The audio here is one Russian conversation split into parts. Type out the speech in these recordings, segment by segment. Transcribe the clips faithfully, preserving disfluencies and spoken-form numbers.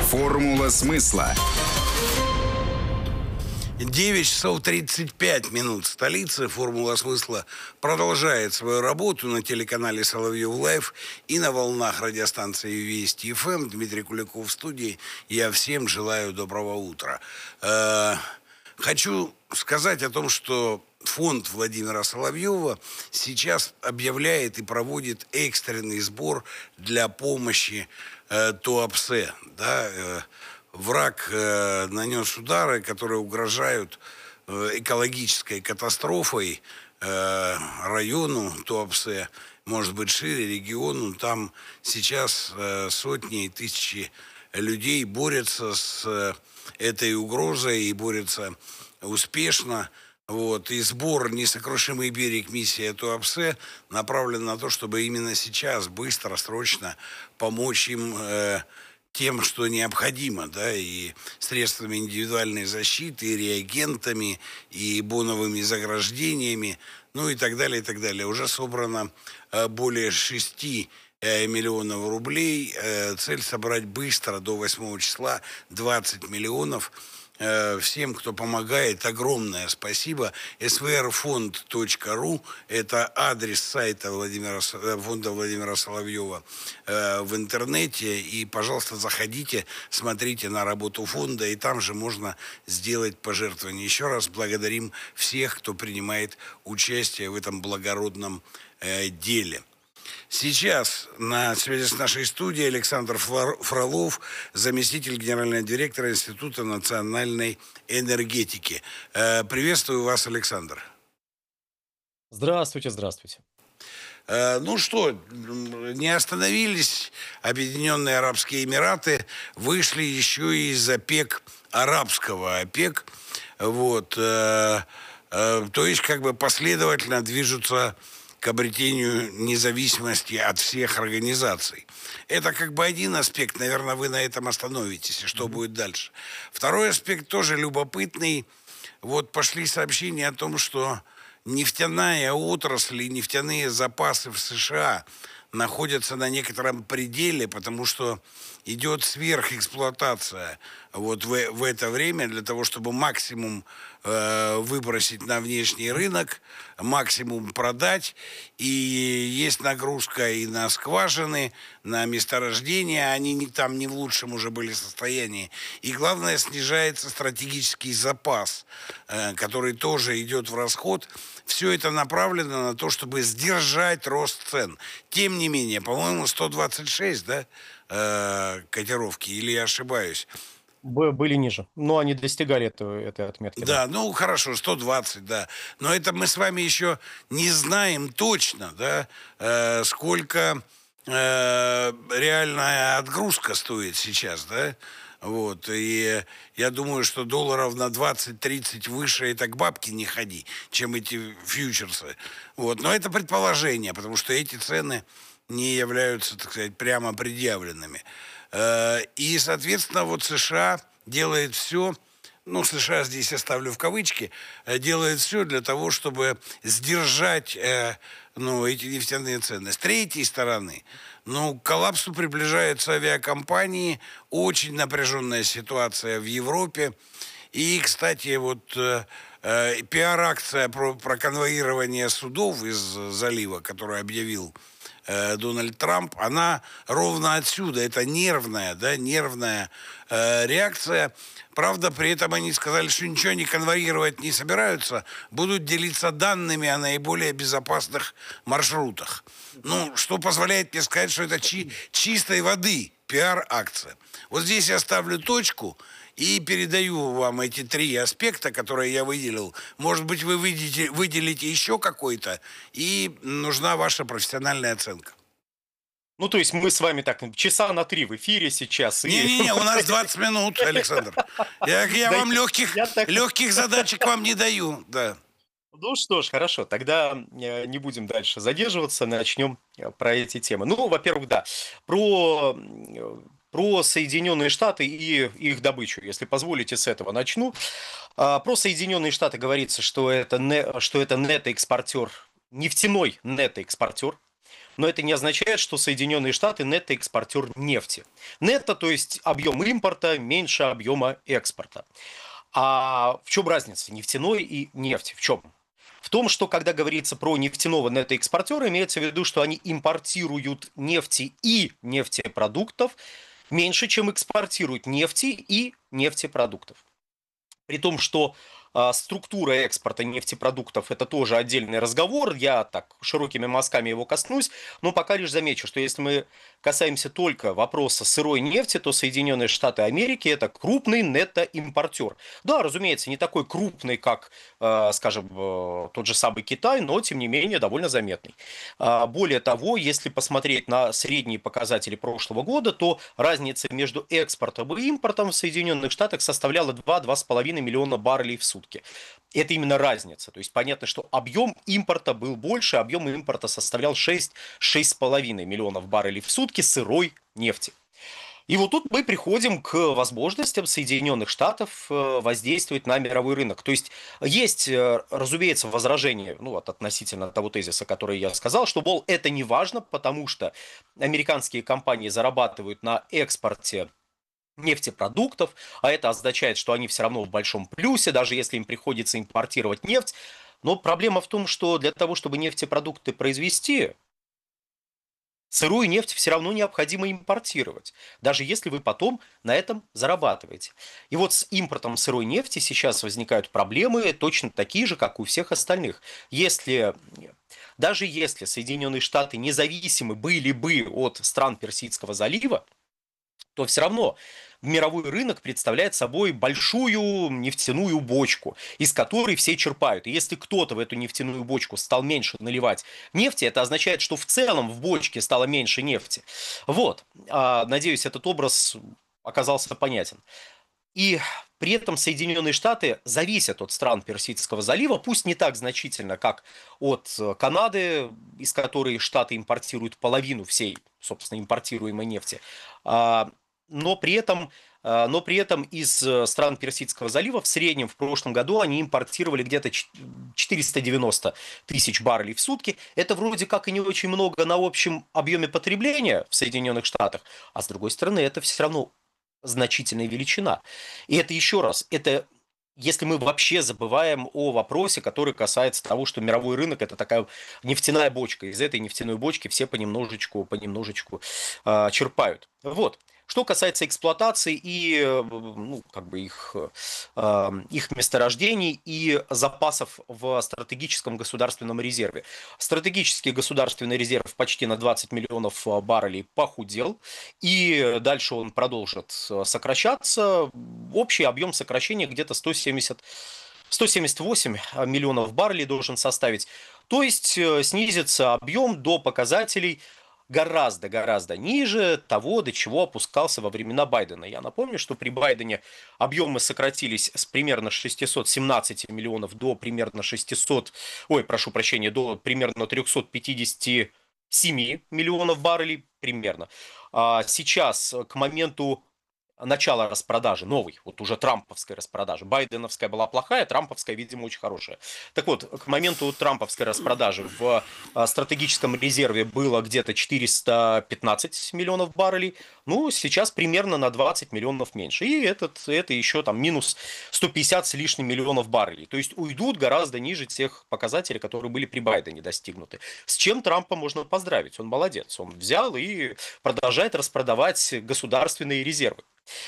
Формула смысла. девять часов тридцать пять минут в столице. Формула смысла продолжает свою работу на телеканале Соловьев Лайв и на волнах радиостанции Вести эф эм. Дмитрий Куликов в студии. Я всем желаю доброго утра. Хочу сказать о том, что фонд Владимира Соловьева сейчас объявляет и проводит экстренный сбор для помощи э, Туапсе. Да, э, враг э, нанес удары, которые угрожают э, экологической катастрофой э, району Туапсе, может быть, шире, региону. Там сейчас э, сотни и тысячи людей борются с э, этой угрозой и борются успешно. Вот. И сбор «Несокрушимый берег. Миссия Туапсе» направлен на то, чтобы именно сейчас быстро, срочно помочь им э, тем, что необходимо, да, и средствами индивидуальной защиты, и реагентами, и боновыми заграждениями, ну и так далее, и так далее. Уже собрано э, более шести миллионов рублей. Э, цель собрать быстро, до восьмого числа, двадцать миллионов. Всем, кто помогает, огромное спасибо. эс вэ эр фонд точка ру – это адрес сайта Владимира, фонда Владимира Соловьева э, в интернете. И, пожалуйста, заходите, смотрите на работу фонда, и там же можно сделать пожертвование. Еще раз благодарим всех, кто принимает участие в этом благородном э, деле. Сейчас на связи с нашей студией Александр Фролов, заместитель генерального директора Института национальной энергетики. Приветствую вас, Александр. Здравствуйте, здравствуйте. Ну что, не остановились. Объединенные Арабские Эмираты вышли еще из ОПЕК, арабского ОПЕК. Вот. То есть как бы последовательно движутся к обретению независимости от всех организаций. Это как бы один аспект, наверное, вы на этом остановитесь, и что mm-hmm. будет дальше. Второй аспект тоже любопытный. Вот пошли сообщения о том, что нефтяная отрасль и нефтяные запасы в США находятся на некотором пределе, потому что идет сверхэксплуатация вот в, в это время для того, чтобы максимум э, выбросить на внешний рынок, максимум продать. И есть нагрузка и на скважины, на месторождения, они не, там не в лучшем уже были состоянии. И главное, снижается стратегический запас, э, который тоже идет в расход. Все это направлено на то, чтобы сдержать рост цен. Тем не менее, по-моему, сто двадцать шесть, да, э, котировки, или я ошибаюсь? Были ниже, но они достигали эту, этой отметки. Да, да, ну хорошо, сто двадцать, да. Но это мы с вами еще не знаем точно, да, э, сколько э, реальная отгрузка стоит сейчас, да. Вот, и я думаю, что долларов на двадцать-тридцать выше, это к бабке не ходи, чем эти фьючерсы. Вот, но это предположение, потому что эти цены не являются, так сказать, прямо предъявленными. И, соответственно, вот США делает все, ну, США здесь я ставлю в кавычки, делает все для того, чтобы сдержать, ну, эти нефтяные цены. С третьей стороны, ну, к коллапсу приближаются авиакомпании, очень напряженная ситуация в Европе. И, кстати, вот э, э, пиар-акция про, про конвоирование судов из залива, которую объявил э, Дональд Трамп, она ровно отсюда. Это нервная, да, нервная э, реакция. Правда, при этом они сказали, что ничего не конвоировать не собираются, будут делиться данными о наиболее безопасных маршрутах. Ну, что позволяет мне сказать, что это чи- чистой воды пиар-акция. Вот здесь я ставлю точку и передаю вам эти три аспекта, которые я выделил. Может быть, вы выделите, выделите еще какой-то, и нужна ваша профессиональная оценка. Ну, то есть мы с вами так часа на три в эфире сейчас. Не-не-не, у нас двадцать минут, Александр. Я, я вам легких, так... легких задачек вам не даю, да. Ну что ж, хорошо, тогда не будем дальше задерживаться, начнем про эти темы. Ну, во-первых, да, про, про Соединенные Штаты и их добычу, если позволите, с этого начну. Про Соединенные Штаты говорится, что это, не, что это нетоэкспортер, нефтяной нетоэкспортер. но это не означает, что Соединенные Штаты нетто-экспортер нефти. Нетто, то есть объем импорта меньше объема экспорта. А в чем разница нефтяной и нефти? В чем? В том, что когда говорится про нефтяного нетто-экспортера, имеется в виду, что они импортируют нефти и нефтепродуктов меньше, чем экспортируют нефти и нефтепродуктов. При том, что а, структура экспорта нефтепродуктов – это тоже отдельный разговор, я так широкими мазками его коснусь, но пока лишь замечу, что если мы касаемся только вопроса сырой нефти, то Соединенные Штаты Америки – это крупный нетто-импортер. Да, разумеется, не такой крупный, как, э, скажем, э, тот же самый Китай, но, тем не менее, довольно заметный. А, более того, если посмотреть на средние показатели прошлого года, то разница между экспортом и импортом в Соединенных Штатах составляла два-два с половиной миллиона баррелей в сутки. Это именно разница. То есть понятно, что объем импорта был больше, объем импорта составлял шесть-шесть с половиной миллионов баррелей в сутки сырой нефти. И вот тут мы приходим к возможностям Соединенных Штатов воздействовать на мировой рынок. То есть есть, разумеется, возражение, ну, вот, относительно того тезиса, который я сказал, что, мол, это не важно, потому что американские компании зарабатывают на экспорте нефтепродуктов, а это означает, что они все равно в большом плюсе, даже если им приходится импортировать нефть. Но проблема в том, что для того, чтобы нефтепродукты произвести, сырую нефть все равно необходимо импортировать, даже если вы потом на этом зарабатываете. И вот с импортом сырой нефти сейчас возникают проблемы точно такие же, как у всех остальных. Если, даже если Соединенные Штаты независимы были бы от стран Персидского залива, то все равно мировой рынок представляет собой большую нефтяную бочку, из которой все черпают. И если кто-то в эту нефтяную бочку стал меньше наливать нефти, это означает, что в целом в бочке стало меньше нефти. Вот. Надеюсь, этот образ оказался понятен. И при этом Соединенные Штаты зависят от стран Персидского залива, пусть не так значительно, как от Канады, из которой Штаты импортируют половину всей, собственно, импортируемой нефти. Но при этом, но при этом из стран Персидского залива в среднем в прошлом году они импортировали где-то четыреста девяносто тысяч баррелей в сутки. Это вроде как и не очень много на общем объеме потребления в Соединенных Штатах, а с другой стороны это все равно значительная величина. И это еще раз, это если мы вообще забываем о вопросе, который касается того, что мировой рынок – это такая нефтяная бочка. Из этой нефтяной бочки все понемножечку, понемножечку э, черпают. Вот. Что касается эксплуатации и ну, как бы их, э, их месторождений и запасов в стратегическом государственном резерве. Стратегический государственный резерв почти на двадцать миллионов баррелей похудел, и дальше он продолжит сокращаться. Общий объем сокращения где-то сто семьдесят, сто семьдесят восемь миллионов баррелей должен составить. То есть снизится объем до показателей гораздо-гораздо ниже того, до чего опускался во времена Байдена. Я напомню, что при Байдене объемы сократились с примерно шестисот семнадцати миллионов до примерно шестисот, ой, прошу прощения, до примерно трехсот пятидесяти семи миллионов баррелей примерно. А сейчас, к моменту начала распродажи, новой, вот уже трамповской распродажи. Байденовская была плохая, трамповская, видимо, очень хорошая. Так вот, к моменту трамповской распродажи в стратегическом резерве было где-то четыреста пятнадцать миллионов баррелей, ну, сейчас примерно на двадцать миллионов меньше. И этот, это еще там минус сто пятьдесят с лишним миллионов баррелей. То есть уйдут гораздо ниже тех показателей, которые были при Байдене достигнуты. С чем Трампа можно поздравить? Он молодец. Он взял и продолжает распродавать государственные резервы.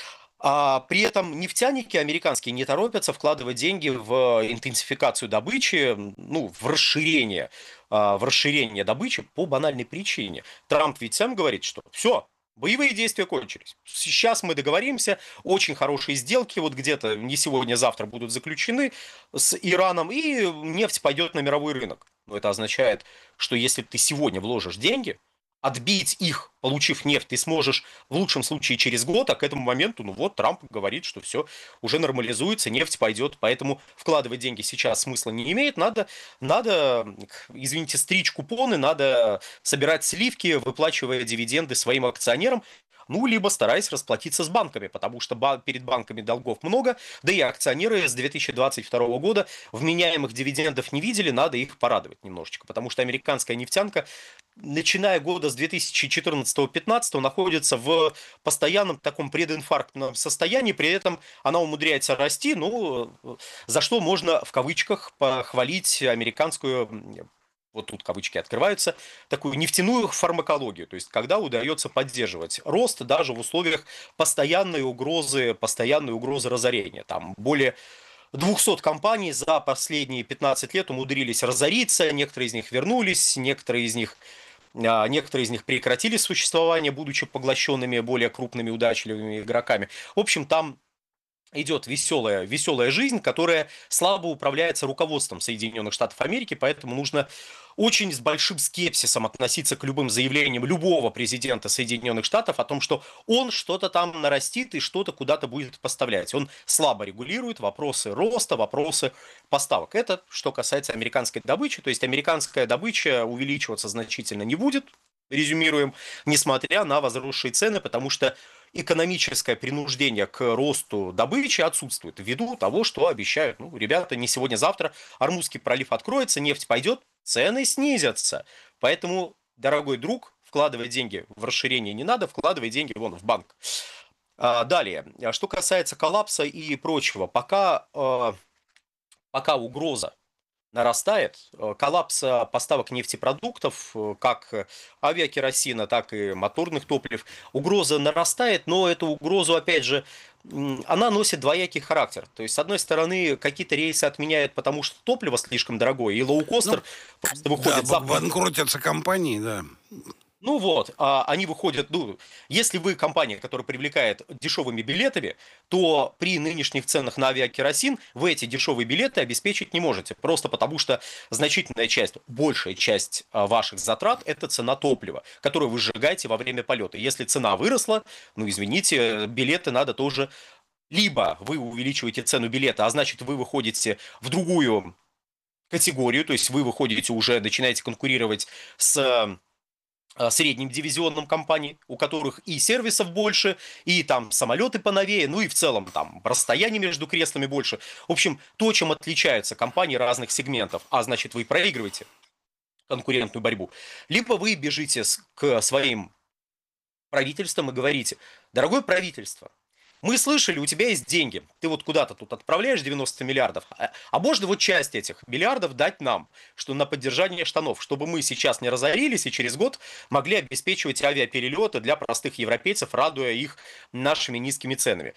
А при этом нефтяники американские не торопятся вкладывать деньги в интенсификацию добычи, ну, в расширение, в расширение добычи по банальной причине. Трамп ведь сам говорит, что все, боевые действия кончились. Сейчас мы договоримся, очень хорошие сделки, вот где-то не сегодня-завтра будут заключены с Ираном, и нефть пойдет на мировой рынок. Но это означает, что если ты сегодня вложишь деньги, отбить их, получив нефть, ты сможешь в лучшем случае через год, а к этому моменту, ну вот, Трамп говорит, что все уже нормализуется, нефть пойдет, поэтому вкладывать деньги сейчас смысла не имеет, надо, надо, извините, стричь купоны, надо собирать сливки, выплачивая дивиденды своим акционерам. ну, либо стараясь расплатиться с банками, потому что ба- перед банками долгов много, да и акционеры с две тысячи двадцать второго года вменяемых дивидендов не видели, надо их порадовать немножечко, потому что американская нефтянка, начиная года с две тысячи четырнадцатого-пятнадцатого, находится в постоянном таком прединфарктном состоянии, при этом она умудряется расти, ну, за что можно в кавычках похвалить американскую, вот тут кавычки открываются, такую нефтяную фармакологию, то есть когда удается поддерживать рост даже в условиях постоянной угрозы, постоянной угрозы разорения. Там более двухсот компаний за последние пятнадцать лет умудрились разориться, некоторые из них вернулись, некоторые из них а, Некоторые из них прекратили существование, будучи поглощенными более крупными удачливыми игроками. В общем, там идет веселая, веселая жизнь, которая слабо управляется руководством Соединенных Штатов Америки, поэтому нужно очень с большим скепсисом относиться к любым заявлениям любого президента Соединенных Штатов о том, что он что-то там нарастит и что-то куда-то будет поставлять. Он слабо регулирует вопросы роста, вопросы поставок. Это что касается американской добычи, то есть американская добыча увеличиваться значительно не будет, резюмируем, несмотря на возросшие цены, потому что экономическое принуждение к росту добычи отсутствует ввиду того, что обещают, ну, ребята, не сегодня-завтра Ормузский пролив откроется, нефть пойдет, цены снизятся. Поэтому, дорогой друг, вкладывай деньги в расширение не надо, вкладывай деньги вон в банк. А, далее, что касается коллапса и прочего, пока, э, пока угроза нарастает, коллапс поставок нефтепродуктов, как авиакеросина, так и моторных топлив, угроза нарастает, но эту угрозу, опять же, она носит двоякий характер. То есть, с одной стороны, какие-то рейсы отменяют, потому что топливо слишком дорогое, и лоукостер Ну, просто да, выходит за... банкротятся компании, да. Ну вот, а они выходят, ну, если вы компания, которая привлекает дешевыми билетами, то при нынешних ценах на авиакеросин вы эти дешевые билеты обеспечить не можете, просто потому что значительная часть, большая часть а, ваших затрат – это цена топлива, которую вы сжигаете во время полета. Если цена выросла, ну, извините, билеты надо тоже... Либо вы увеличиваете цену билета, а значит, вы выходите в другую категорию, то есть вы выходите уже, начинаете конкурировать с средним дивизионом компаний, у которых и сервисов больше, и там самолеты поновее, ну и в целом там расстояние между креслами больше. В общем, то, чем отличаются компании разных сегментов, а значит, вы проигрываете конкурентную борьбу, либо вы бежите к своим правительствам и говорите: дорогое правительство, мы слышали, у тебя есть деньги, ты вот куда-то тут отправляешь девяносто миллиардов, а, а можно вот часть этих миллиардов дать нам, что на поддержание штанов, чтобы мы сейчас не разорились и через год могли обеспечивать авиаперелеты для простых европейцев, радуя их нашими низкими ценами.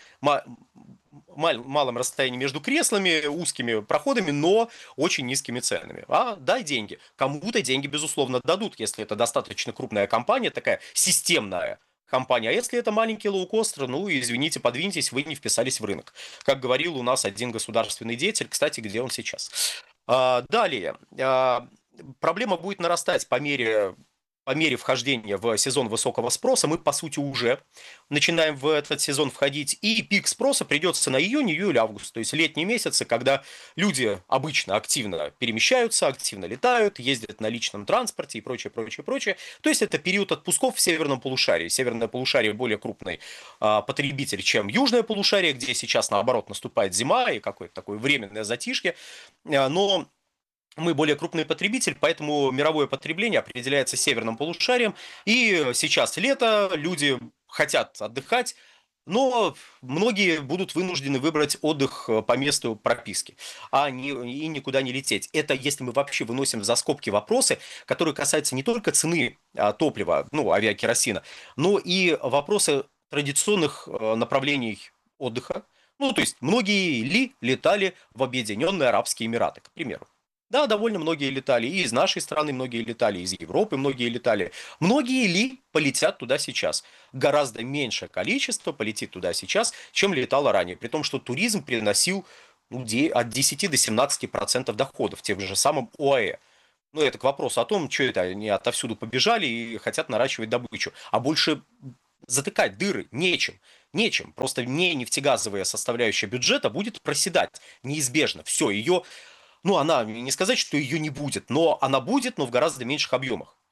Малым расстоянием между креслами, узкими проходами, но очень низкими ценами. А дай деньги. Кому-то деньги, безусловно, дадут, если это достаточно крупная компания, такая системная компания. А если это маленький лоукостер, ну, извините, подвиньтесь, вы не вписались в рынок. Как говорил у нас один государственный деятель, кстати, где он сейчас. А, далее. А, проблема будет нарастать по мере... по мере вхождения в сезон высокого спроса. Мы, по сути, уже начинаем в этот сезон входить, и пик спроса придется на июнь, июль, август, то есть летние месяцы, когда люди обычно активно перемещаются, активно летают, ездят на личном транспорте и прочее, прочее, прочее. То есть это период отпусков в северном полушарии. Северное полушарие более крупный а, потребитель, чем южное полушарие, где сейчас, наоборот, наступает зима и какое-то такое временное затишье. А, но мы более крупный потребитель, поэтому мировое потребление определяется северным полушарием. И сейчас лето, люди хотят отдыхать, но многие будут вынуждены выбрать отдых по месту прописки, а не, и никуда не лететь. Это если мы вообще выносим за скобки вопросы, которые касаются не только цены а, топлива, ну, авиакеросина, но и вопросы традиционных а, направлений отдыха. Ну, то есть, многие ли летали в Объединенные Арабские Эмираты, к примеру. Да, довольно многие летали. И из нашей страны многие летали, из Европы многие летали. Многие ли полетят туда сейчас? Гораздо меньшее количество полетит туда сейчас, чем летало ранее. При том, что туризм приносил ну, от десяти до семнадцати процентов доходов, тем же самым ОАЭ. Ну, это к вопросу о том, что это они отовсюду побежали и хотят наращивать добычу. А больше затыкать дыры нечем. Нечем. Просто не нефтегазовая составляющая бюджета будет проседать неизбежно. Все, ее... Ну, она, не сказать, что ее не будет, но она будет, но в гораздо меньших объемах.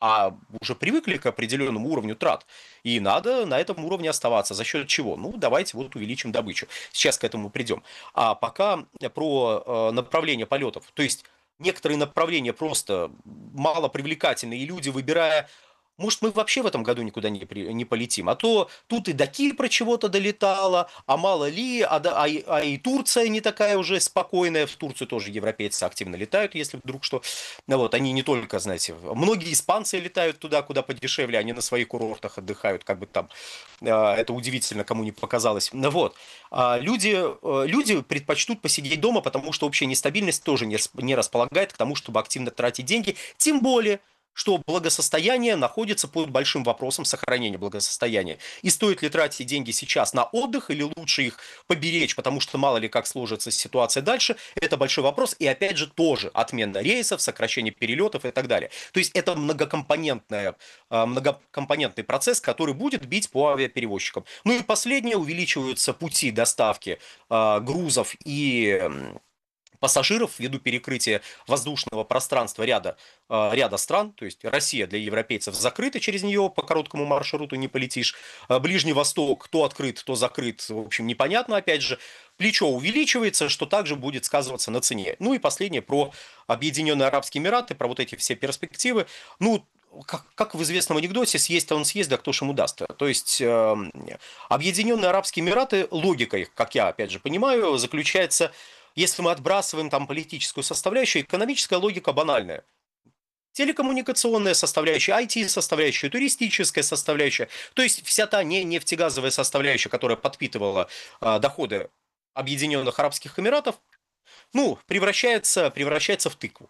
а уже привыкли к определенному уровню трат, и надо на этом уровне оставаться. За счет чего? Ну, давайте вот увеличим добычу. Сейчас к этому придем. А пока про э, направление полетов. То есть некоторые направления просто мало привлекательны, и люди, выбирая, может, мы вообще в этом году никуда не, при- не полетим. А то тут и до Кипра чего-то долетало, а мало ли, а, да- а, и а и Турция не такая уже спокойная. В Турцию тоже европейцы активно летают, если вдруг что. Ну вот, они не только, знаете, многие испанцы летают туда, куда подешевле, они на своих курортах отдыхают, как бы там. э, Это удивительно, кому не показалось. Ну вот. А люди, э, люди предпочтут посидеть дома, потому что общая нестабильность тоже не рас- не располагает к тому, чтобы активно тратить деньги. Тем более, что благосостояние находится под большим вопросом, сохранения благосостояния. И стоит ли тратить деньги сейчас на отдых, или лучше их поберечь, потому что мало ли как сложится ситуация дальше, это большой вопрос. И опять же тоже отмена рейсов, сокращение перелетов и так далее. То есть это многокомпонентная, а, многокомпонентный процесс, который будет бить по авиаперевозчикам. Ну и последнее, увеличиваются пути доставки а, грузов и м, пассажиров ввиду перекрытия воздушного пространства ряда, э, ряда стран, то есть Россия для европейцев закрыта, через нее по короткому маршруту не полетишь. Э, Ближний Восток, то открыт, то закрыт, в общем, непонятно, опять же. Плечо увеличивается, что также будет сказываться на цене. Ну и последнее про Объединенные Арабские Эмираты, про вот эти все перспективы. Ну, как, как в известном анекдоте, съесть он съесть, да кто ж ему даст. То есть э, Объединенные Арабские Эмираты, логика их, как я опять же понимаю, заключается, если мы отбрасываем там политическую составляющую, экономическая логика банальная. Телекоммуникационная составляющая, ай ти-составляющая, туристическая составляющая, то есть вся та не нефтегазовая составляющая, которая подпитывала а, доходы Объединенных Арабских Эмиратов, ну, превращается, превращается в тыкву.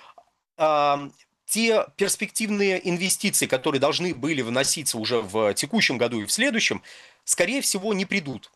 А, те перспективные инвестиции, которые должны были вноситься уже в текущем году и в следующем, скорее всего, не придут.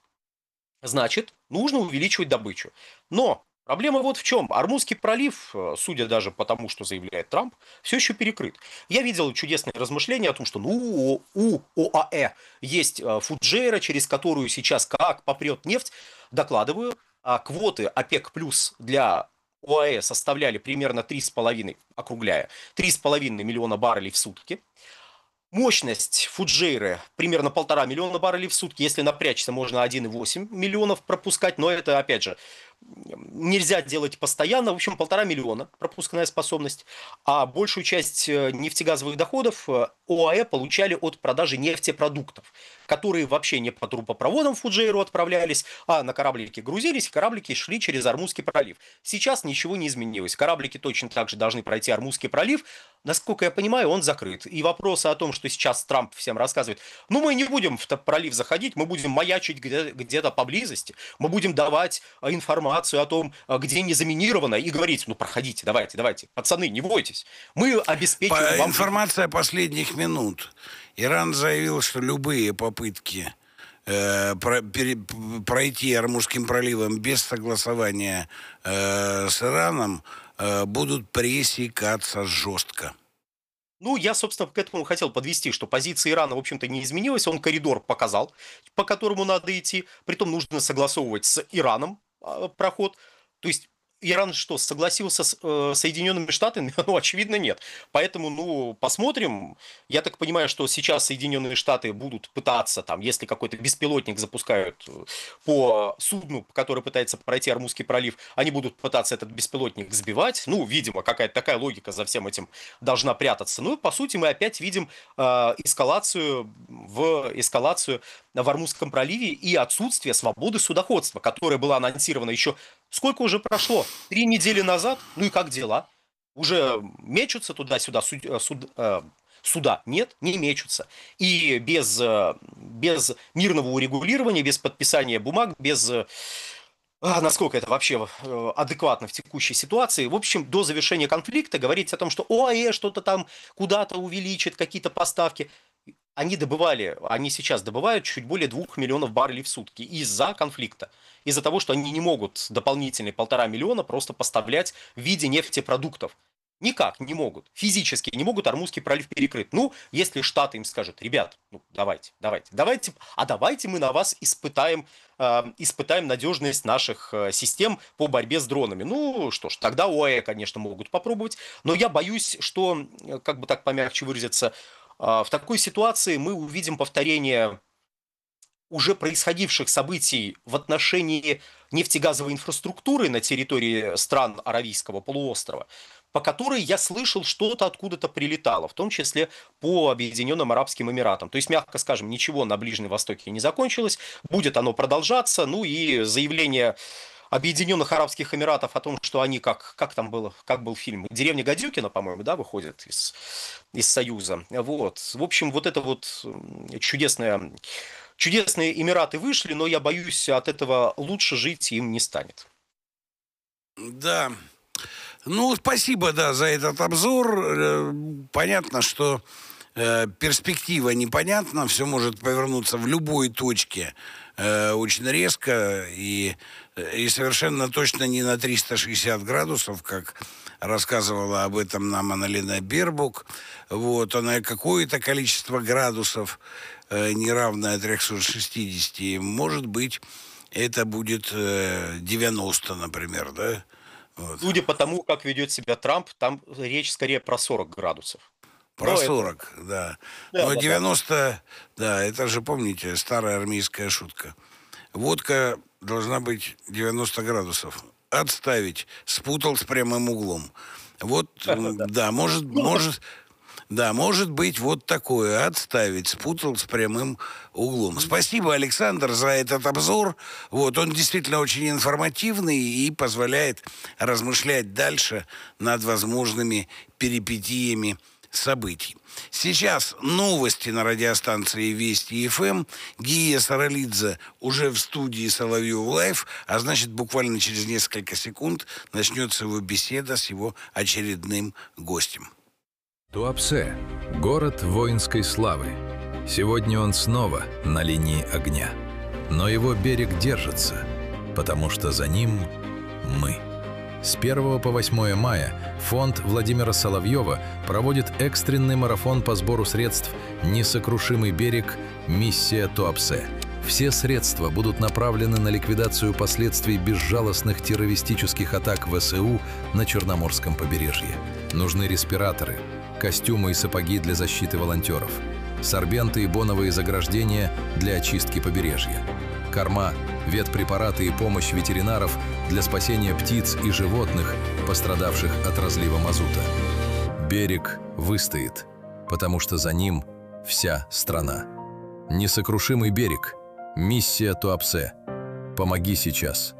Значит, нужно увеличивать добычу. Но проблема вот в чем. Армузский пролив, э, судя даже по тому, что заявляет Трамп, все еще перекрыт. Я видел чудесные размышления о том, что ну, у ОАЭ есть э, Фуджейра, через которую сейчас как попрет нефть. Докладываю, а квоты ОПЕК плюс для ОАЭ составляли примерно три с половиной, округляя, три с половиной миллиона баррелей в сутки. Мощность Фуджейры примерно полтора миллиона баррелей в сутки. Если напрячься, можно один и восемь миллионов пропускать, но это, опять же, нельзя делать постоянно. В общем, полтора миллиона пропускная способность. А большую часть э, нефтегазовых доходов э, ОАЭ получали от продажи нефтепродуктов, которые вообще не по трубопроводам в Фуджейру отправлялись, а на кораблики грузились, и кораблики шли через Армузский пролив. Сейчас ничего не изменилось. Кораблики точно так же должны пройти Армузский пролив. Насколько я понимаю, он закрыт. И вопросы о том, что сейчас Трамп всем рассказывает, ну мы не будем в этот пролив заходить, мы будем маячить где- где-то поблизости, мы будем давать а, информацию о том, а, где не заминировано, и говорить, ну проходите, давайте, давайте, пацаны, не бойтесь, мы обеспечиваем По, вам... информация последних минут. Иран заявил, что любые попытки э, про- пере- пройти Армузским проливом без согласования э, с Ираном э, будут пресекаться жестко. Ну, я, собственно, к этому хотел подвести, что позиция Ирана, в общем-то, не изменилась. Он коридор показал, по которому надо идти. Притом нужно согласовывать с Ираном а, проход. То есть Иран что, согласился с э, Соединенными Штатами? Ну, очевидно, нет. Поэтому, ну, посмотрим. Я так понимаю, что сейчас Соединенные Штаты будут пытаться, там, если какой-то беспилотник запускают э, по судну, который пытается пройти Армузский пролив, они будут пытаться этот беспилотник сбивать. Ну, видимо, какая-то такая логика за всем этим должна прятаться. Ну, по сути, мы опять видим э, эскалацию в эскалацию в Армузском проливе и отсутствие свободы судоходства, которая была анонсирована еще сколько уже прошло? Три недели назад? Ну и как дела? Уже мечутся туда-сюда, суд, э, суд- э, суда нет, не мечутся. И без, э, без мирного урегулирования, без подписания бумаг, без э, а, насколько это вообще э, адекватно в текущей ситуации. В общем, до завершения конфликта говорить о том, что ОАЭ что-то там куда-то увеличит, какие-то поставки. Они добывали, они сейчас добывают чуть более двух миллионов баррелей в сутки из-за конфликта. Из-за того, что они не могут дополнительные полтора миллиона просто поставлять в виде нефтепродуктов. Никак не могут. Физически не могут, Ормузский пролив перекрыт. Ну, если Штаты им скажут: ребят, ну давайте, давайте, давайте, а давайте мы на вас испытаем, э, испытаем надежность наших э, систем по борьбе с дронами. Ну что ж, тогда ОАЭ, конечно, могут попробовать. Но я боюсь, что, э, как бы так помягче выразиться, э, в такой ситуации мы увидим повторение уже происходивших событий в отношении нефтегазовой инфраструктуры на территории стран Аравийского полуострова, по которой я слышал, что-то откуда-то прилетало, в том числе по Объединенным Арабским Эмиратам. То есть, мягко скажем, ничего на Ближнем Востоке не закончилось, будет оно продолжаться. Ну и заявление Объединенных Арабских Эмиратов о том, что они, как, как там было, как был фильм, «Деревня Гадюкина», по-моему, да, выходит из, из Союза. Вот. В общем, вот это вот чудесное... Чудесные Эмираты вышли, но я боюсь, от этого лучше жить им не станет. Да. Ну, спасибо, да, за этот обзор. Понятно, что э, перспектива непонятна, все может повернуться в любой точке э, очень резко и, и совершенно точно не на триста шестьдесят градусов, как рассказывала об этом нам Анна-Лена Бербок. Вот, она какое-то количество градусов, э, неравное трёхстам шестидесяти, может быть, это будет э, девяносто, например, да? Вот. Судя по тому, как ведет себя Трамп, там речь скорее про сорок градусов. Про Но сорок, это... да. Да, Но да, девяносто, да. да, это же, помните, старая армейская шутка. Водка должна быть девяносто градусов. Отставить. Спутал с прямым углом. Вот, да, может, может, да, может быть вот такое. Отставить. Спутал с прямым углом. Спасибо, Александр, за этот обзор. Вот, он действительно очень информативный и позволяет размышлять дальше над возможными перипетиями событий. Сейчас новости на радиостанции Вести эф эм. Гия Саралидзе уже в студии Соловьев Лайв, а значит, буквально через несколько секунд начнется его беседа с его очередным гостем. Туапсе – город воинской славы. Сегодня он снова на линии огня. Но его берег держится, потому что за ним мы. С первого по восьмое мая фонд Владимира Соловьева проводит экстренный марафон по сбору средств «Несокрушимый берег. Миссия Туапсе». Все средства будут направлены на ликвидацию последствий безжалостных террористических атак ВСУ на Черноморском побережье. Нужны респираторы, костюмы и сапоги для защиты волонтеров, сорбенты и боновые заграждения для очистки побережья, корма, ветпрепараты и помощь ветеринаров для спасения птиц и животных, пострадавших от разлива мазута. Берег выстоит, потому что за ним вся страна. Несокрушимый берег. Миссия Туапсе. Помоги сейчас.